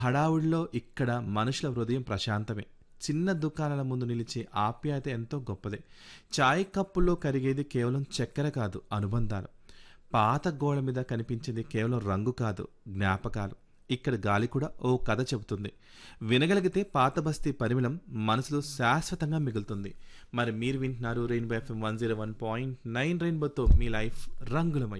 హడావుడిలో ఇక్కడ మనుషుల హృదయం ప్రశాంతమే. చిన్న దుకాణాల ముందు నిలిచే ఆప్యాయత ఎంతో గొప్పదే. చాయ్ కప్పులో కరిగేది కేవలం చక్కెర కాదు, అనుబంధాలు. పాత గోడ మీద కనిపించేది కేవలం రంగు కాదు, జ్ఞాపకాలు. ఇక్కడ గాలి కూడా ఓ కథ చెబుతుంది. వినగలిగితే పాత బస్తీ పరిమళం మనసులో శాశ్వతంగా మిగులుతుంది. మరి మీరు వింటున్నారు రెయిన్బో ఎఫ్ఎం 101.9 రెయిన్బోతో మీ లైఫ్ రంగులమయం.